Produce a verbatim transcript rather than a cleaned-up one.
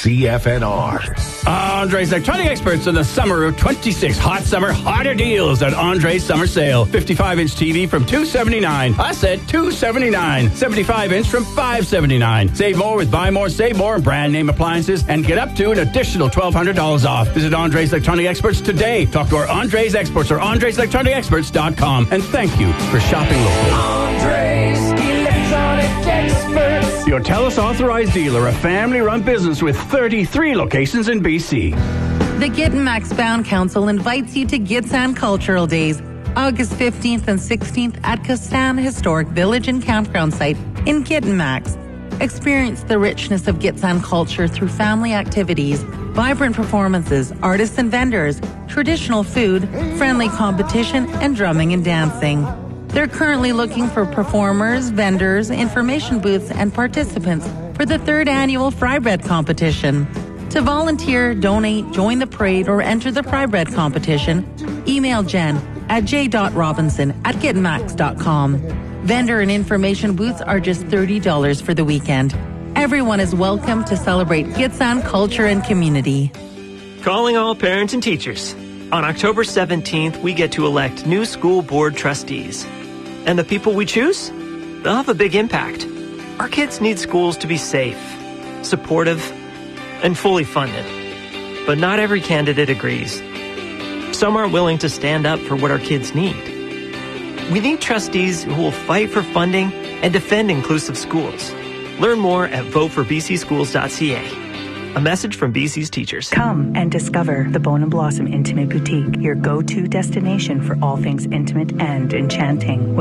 C F N R. Andre's Electronic Experts in the summer of twenty-six. Hot summer, hotter deals at Andre's Summer Sale. fifty-five inch T V from two hundred seventy-nine dollars. I said two hundred seventy-nine dollars. seventy-five inch from five hundred seventy-nine dollars. Save more with Buy More, Save More and brand name appliances and get up to an additional twelve hundred dollars off. Visit Andre's Electronic Experts today. Talk to our Andre's Experts or Andres Electronic Experts dot com. And thank you for shopping local. Andre's Electronic Experts. Your TELUS authorized dealer, a family-run business with thirty-three locations in B C. The Gittin Max Bound Council invites you to Gitsan Cultural Days, August fifteenth and sixteenth at Costan Historic Village and Campground Site in Gittin Max. Experience the richness of Gitsan culture through family activities, vibrant performances, artists and vendors, traditional food, friendly competition, and drumming and dancing. They're currently looking for performers, vendors, information booths, and participants for the third annual Fry Bread competition. To volunteer, donate, join the parade, or enter the Fry Bread competition, email Jen at j dot robinson at gitmax dot com. Vendor and information booths are just thirty dollars for the weekend. Everyone is welcome to celebrate Gitsan culture and community. Calling all parents and teachers. On October seventeenth, we get to elect new school board trustees. And the people we choose? They'll have a big impact. Our kids need schools to be safe, supportive, and fully funded. But not every candidate agrees. Some aren't willing to stand up for what our kids need. We need trustees who will fight for funding and defend inclusive schools. Learn more at vote for b c schools dot c a. A message from B C's teachers. Come and discover the Bone and Blossom Intimate Boutique, your go-to destination for all things intimate and enchanting.